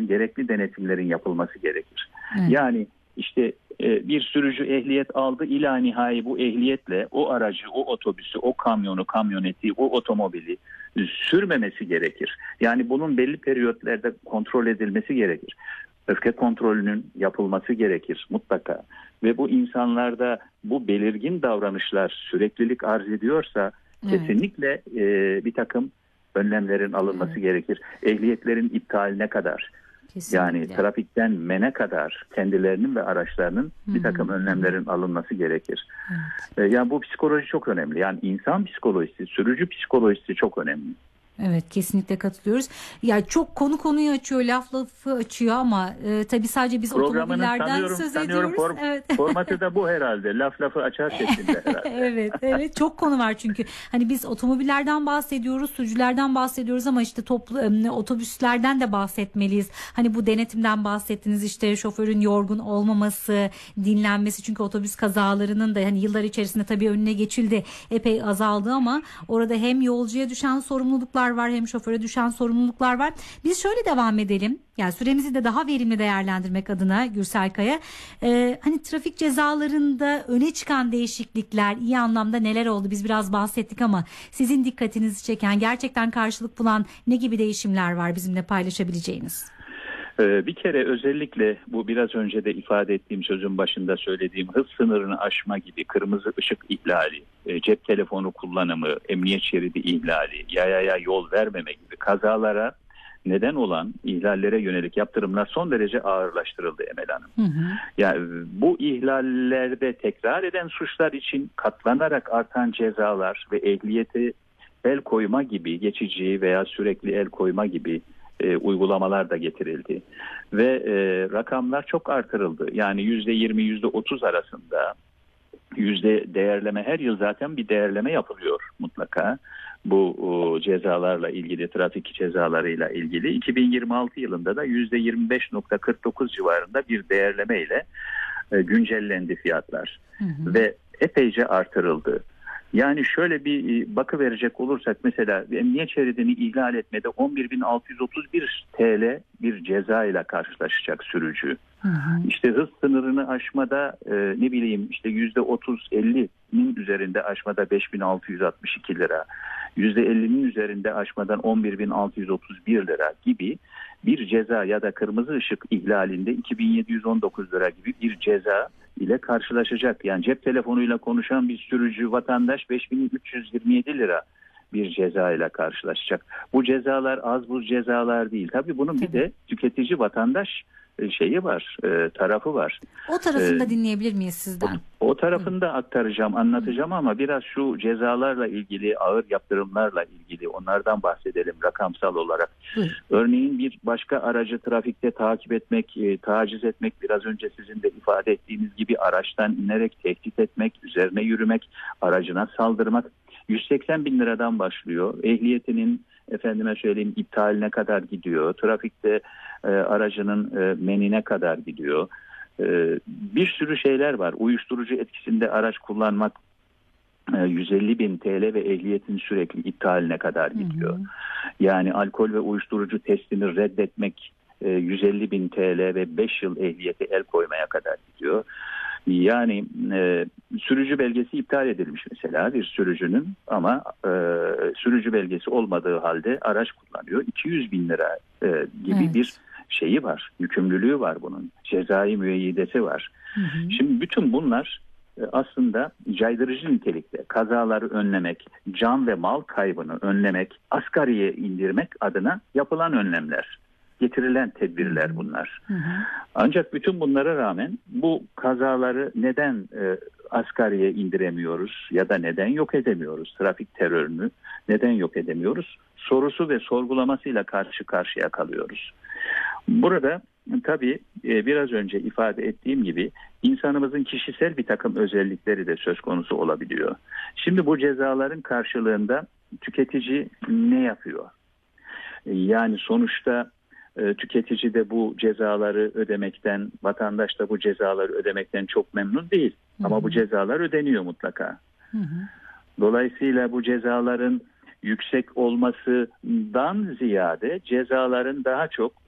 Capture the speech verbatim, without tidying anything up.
zaman gerekli denetimlerin yapılması gerekir. Evet. Yani işte e, bir sürücü ehliyet aldı, ila nihai bu ehliyetle o aracı, o otobüsü, o kamyonu, kamyoneti, o otomobili sürmemesi gerekir. Yani bunun belli periyotlarda kontrol edilmesi gerekir. Öfke kontrolünün yapılması gerekir mutlaka. Ve bu insanlarda bu belirgin davranışlar süreklilik arz ediyorsa Evet. kesinlikle e, bir takım önlemlerin alınması Evet. gerekir. Ehliyetlerin iptaline kadar, Kesinlikle. yani trafikten mene kadar kendilerinin ve araçlarının Hı hı. bir takım önlemlerin alınması gerekir. Evet. E, yani bu psikoloji çok önemli. Yani insan psikolojisi, sürücü psikolojisi çok önemli. Evet, kesinlikle katılıyoruz. Ya çok konu konuyu açıyor, laf lafı açıyor ama e, tabii sadece biz Programının otomobillerden sanıyorum, söz sanıyorum ediyoruz. form, Evet. formatı da bu herhalde. Laf lafı açar şeklinde herhalde. Evet, evet, çok konu var çünkü. Hani biz otomobillerden bahsediyoruz, sürücülerden bahsediyoruz ama işte toplu e, otobüslerden de bahsetmeliyiz. Hani bu denetimden bahsettiniz, işte şoförün yorgun olmaması, dinlenmesi, çünkü otobüs kazalarının da hani yıllar içerisinde tabii önüne geçildi, epey azaldı ama orada hem yolcuya düşen sorumluluklar var hem şoföre düşen sorumluluklar var. Biz şöyle devam edelim. Yani süremizi de daha verimli değerlendirmek adına Gürsel Kaya, e, hani trafik cezalarında öne çıkan değişiklikler, iyi anlamda neler oldu? Biz biraz bahsettik ama sizin dikkatinizi çeken, gerçekten karşılık bulan ne gibi değişimler var bizimle paylaşabileceğiniz? Bir kere özellikle bu biraz önce de ifade ettiğim, sözün başında söylediğim hız sınırını aşma gibi, kırmızı ışık ihlali, cep telefonu kullanımı, emniyet şeridi ihlali, yayaya yol vermeme gibi kazalara neden olan ihlallere yönelik yaptırımlar son derece ağırlaştırıldı Emel Hanım. Hı hı. Yani bu ihlallerde tekrar eden suçlar için katlanarak artan cezalar ve ehliyete el koyma gibi, geçici veya sürekli el koyma gibi E, uygulamalar da getirildi ve e, rakamlar çok artırıldı. Yani yüzde yirmi yüzde otuz arasında yüzde değerleme, her yıl zaten bir değerleme yapılıyor mutlaka bu o, cezalarla ilgili, trafik cezalarıyla ilgili. iki bin yirmi altı yılında da yüzde yirmi beş nokta kırk dokuz civarında bir değerleme ile e, güncellendi fiyatlar. Hı hı. Ve epeyce artırıldı. Yani şöyle bir bakı verecek olursak, mesela emniyet şeridini ihlal etmede on bir bin altı yüz otuz bir T L bir ceza ile karşılaşacak sürücü. Hı hı. İşte hız sınırını aşmada e, ne bileyim işte yüzde otuz ellinin üzerinde aşmada beş bin altı yüz altmış iki lira. yüzde ellinin üzerinde aşmadan on bir bin altı yüz otuz bir lira gibi bir ceza ya da kırmızı ışık ihlalinde iki bin yedi yüz on dokuz lira gibi bir ceza ile karşılaşacak. Yani cep telefonuyla konuşan bir sürücü vatandaş beş bin üç yüz yirmi yedi lira bir ceza ile karşılaşacak. Bu cezalar az buz cezalar değil. Tabii bunun Tabii. bir de tüketici vatandaş şeyi var, e, tarafı var. O tarafını da ee, dinleyebilir miyiz sizden? O, o tarafını da aktaracağım, anlatacağım ama biraz şu cezalarla ilgili, ağır yaptırımlarla ilgili onlardan bahsedelim rakamsal olarak. Hı. Örneğin bir başka aracı trafikte takip etmek, e, taciz etmek, biraz önce sizin de ifade ettiğiniz gibi araçtan inerek tehdit etmek, üzerine yürümek, aracına saldırmak yüz seksen bin liradan başlıyor. Ehliyetinin efendime söyleyeyim iptaline kadar gidiyor. Trafikte e, aracının e, menine kadar gidiyor. E, bir sürü şeyler var. Uyuşturucu etkisinde araç kullanmak e, yüz elli bin T L ve ehliyetin sürekli iptaline kadar gidiyor. Hı hı. Yani alkol ve uyuşturucu testini reddetmek e, yüz elli bin T L ve beş yıl ehliyete el koymaya kadar gidiyor. Yani e, sürücü belgesi iptal edilmiş mesela bir sürücünün ama e, sürücü belgesi olmadığı halde araç kullanıyor. iki yüz bin lira e, gibi evet. bir şeyi var, yükümlülüğü var bunun. Cezai müeyyidesi var. Hı hı. Şimdi bütün bunlar e, aslında caydırıcı nitelikte. Kazaları önlemek, can ve mal kaybını önlemek, asgariye indirmek adına yapılan önlemler. Getirilen tedbirler bunlar. Hı hı. Ancak bütün bunlara rağmen bu kazaları neden e, asgariye indiremiyoruz ya da neden yok edemiyoruz? Trafik terörünü neden yok edemiyoruz? Sorusu ve sorgulamasıyla karşı karşıya kalıyoruz. Burada tabii e, biraz önce ifade ettiğim gibi insanımızın kişisel bir takım özellikleri de söz konusu olabiliyor. Şimdi bu cezaların karşılığında tüketici ne yapıyor? Yani sonuçta tüketici de bu cezaları ödemekten, vatandaş da bu cezaları ödemekten çok memnun değil. Hı hı. Ama bu cezalar ödeniyor mutlaka. Hı hı. Dolayısıyla bu cezaların yüksek olmasından ziyade cezaların daha çok